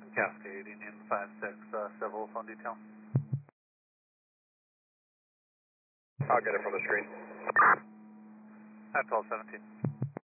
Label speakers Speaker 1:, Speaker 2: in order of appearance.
Speaker 1: Cascading in 5-6, civil phone detail.
Speaker 2: I'll get it from the screen.
Speaker 1: At 1217.